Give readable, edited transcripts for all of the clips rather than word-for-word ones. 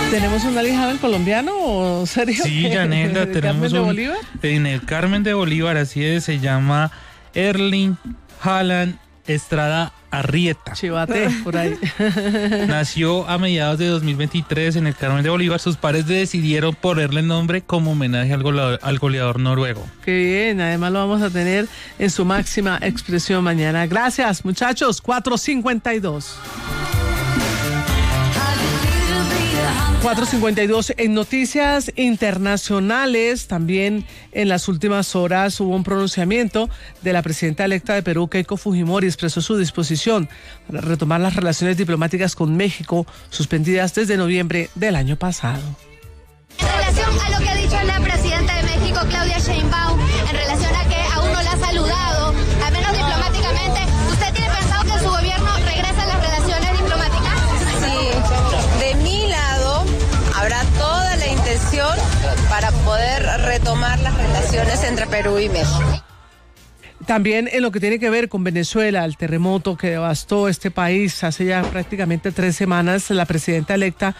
¿Tenemos un alijado colombiano o serio? Sí, Yanelda, tenemos ¿Carmen de Bolívar? En el Carmen de Bolívar, así es, se llama Erling Haaland Estrada Arrieta. Chivate, por ahí. Nació a mediados de 2023 en el Carmen de Bolívar. Sus padres decidieron ponerle el nombre como homenaje al goleador noruego. Qué bien, además lo vamos a tener en su máxima expresión mañana. Gracias, muchachos. 4:52. 4:52. En noticias internacionales, también en las últimas horas hubo un pronunciamiento de la presidenta electa de Perú, Keiko Fujimori. Expresó su disposición para retomar las relaciones diplomáticas con México, suspendidas desde noviembre del año pasado. En relación a lo que ha dicho la presidenta de México, Claudia Sheinbaum, en relación a que aún no la ha saludado, al menos diplomáticamente, ¿usted tiene pensado que su gobierno regrese a las relaciones diplomáticas? Sí, de mi lado habrá toda la intención para poder retomar las relaciones entre Perú y México. También en lo que tiene que ver con Venezuela, el terremoto que devastó este país hace ya prácticamente 3 semanas, la presidenta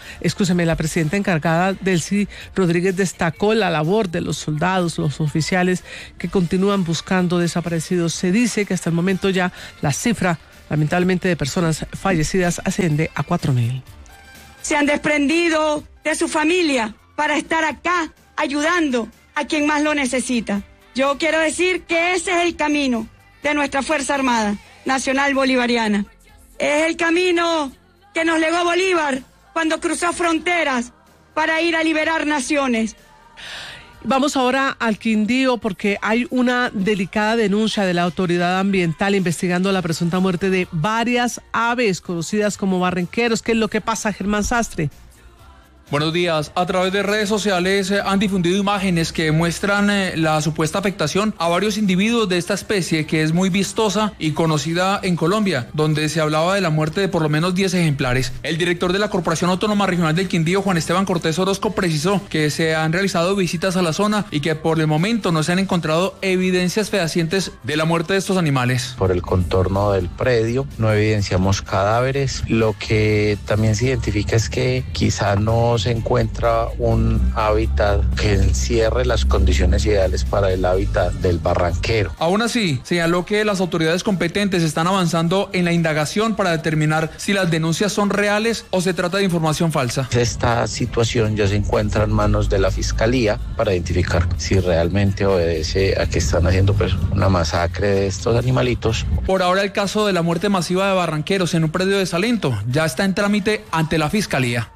encargada, Delcy Rodríguez, destacó la labor de los soldados, los oficiales que continúan buscando desaparecidos. Se dice que hasta el momento ya la cifra, lamentablemente, de personas fallecidas asciende a 4.000. Se han desprendido de su familia para estar acá ayudando a quien más lo necesita. Yo quiero decir que ese es el camino de nuestra Fuerza Armada Nacional Bolivariana. Es el camino que nos legó Bolívar cuando cruzó fronteras para ir a liberar naciones. Vamos ahora al Quindío porque hay una delicada denuncia de la autoridad ambiental investigando la presunta muerte de varias aves conocidas como barranqueros. ¿Qué es lo que pasa, Germán Sastre? Buenos días. A través de redes sociales han difundido imágenes que muestran la supuesta afectación a varios individuos de esta especie que es muy vistosa y conocida en Colombia, donde se hablaba de la muerte de por lo menos 10 ejemplares. El director de la Corporación Autónoma Regional del Quindío, Juan Esteban Cortés Orozco, precisó que se han realizado visitas a la zona y que por el momento no se han encontrado evidencias fehacientes de la muerte de estos animales. Por el contorno del predio no evidenciamos cadáveres. Lo que también se identifica es que quizá no se encuentra un hábitat que encierre las condiciones ideales para el hábitat del barranquero. Aún así, señaló que las autoridades competentes están avanzando en la indagación para determinar si las denuncias son reales o se trata de información falsa. Esta situación ya se encuentra en manos de la Fiscalía para identificar si realmente obedece a que están haciendo una masacre de estos animalitos. Por ahora, el caso de la muerte masiva de barranqueros en un predio de Salento ya está en trámite ante la Fiscalía.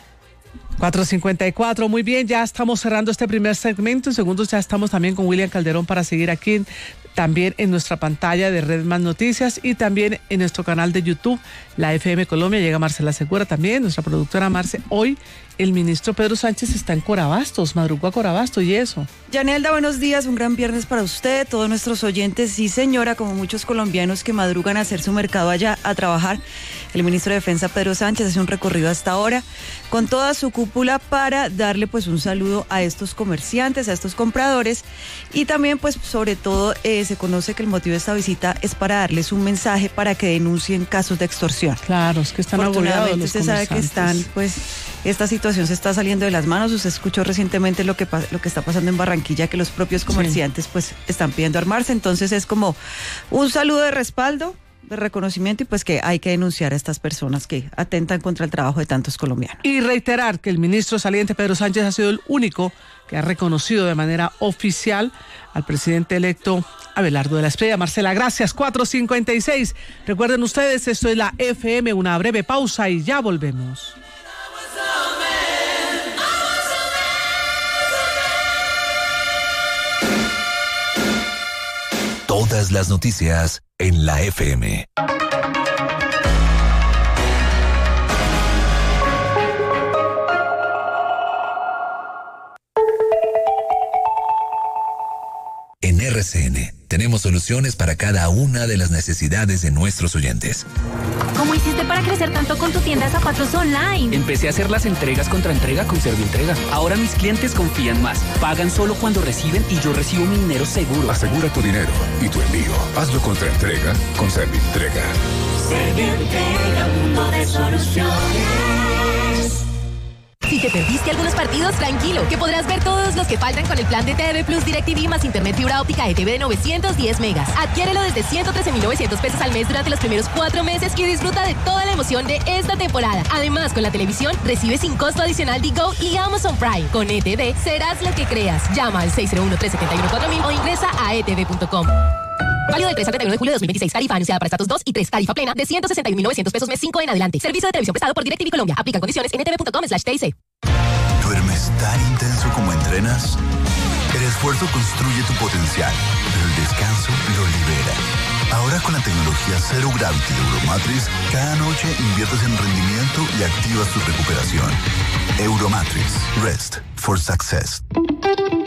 4:54, muy bien, ya estamos cerrando este primer segmento. En segundos ya estamos también con William Calderón para seguir aquí, también en nuestra pantalla de Red Más Noticias y también en nuestro canal de YouTube, la FM Colombia. Llega Marcela Segura también, nuestra productora Marce. Hoy el ministro Pedro Sánchez está en Corabastos, madrugó a Corabastos y eso. Yanelda, buenos días, un gran viernes para usted, todos nuestros oyentes. Sí, señora, como muchos colombianos que madrugan a hacer su mercado allá a trabajar, el ministro de Defensa Pedro Sánchez hace un recorrido hasta ahora con toda su cúpula para darle pues un saludo a estos comerciantes, a estos compradores y también pues sobre todo se conoce que el motivo de esta visita es para darles un mensaje para que denuncien casos de extorsión. Claro, es que están agobiados los usted sabe que están pues esta situación se está saliendo de las manos. Usted escuchó recientemente lo que está pasando en Barranquilla, que los propios comerciantes pues están pidiendo armarse. Entonces es como un saludo de respaldo, de reconocimiento y pues que hay que denunciar a estas personas que atentan contra el trabajo de tantos colombianos. Y reiterar que el ministro saliente Pedro Sánchez ha sido el único que ha reconocido de manera oficial al presidente electo Abelardo de la Espriella. Marcela, gracias. 4:56. Recuerden ustedes, esto es la FM, una breve pausa y ya volvemos. Todas las noticias en la FM. En RCN tenemos soluciones para cada una de las necesidades de nuestros oyentes. ¿Cómo hiciste para crecer tanto con tu tienda de zapatos online? Empecé a hacer las entregas contra entrega con Servientrega. Ahora mis clientes confían más. Pagan solo cuando reciben y yo recibo mi dinero seguro. Asegura tu dinero y tu envío. Hazlo contra entrega con Servientrega. Servientrega, mundo de soluciones. Si te perdiste algunos partidos, tranquilo, que podrás ver todos los que faltan con el plan de TV Plus DirecTV más internet fibra óptica ETV de 910 megas. Adquiérelo desde 113.900 pesos al mes durante los primeros 4 meses y disfruta de toda la emoción de esta temporada. Además, con la televisión, recibe sin costo adicional Digo y Amazon Prime. Con ETV, serás lo que creas. Llama al 601-371-4000 o ingresa a etv.com. Válido del 3 al 31 de julio de 2026. Tarifa anunciada para estratos 2 y 3. Tarifa plena de 161.900 pesos mes 5 en adelante. Servicio de televisión prestado por DirecTV Colombia. Aplican condiciones en etv.com/TIC. ¿Duermes tan intenso como entrenas? El esfuerzo construye tu potencial, pero el descanso lo libera. Ahora con la tecnología Zero Gravity de Euromatrix, cada noche inviertes en rendimiento y activas tu recuperación. Euromatrix. Rest for Success.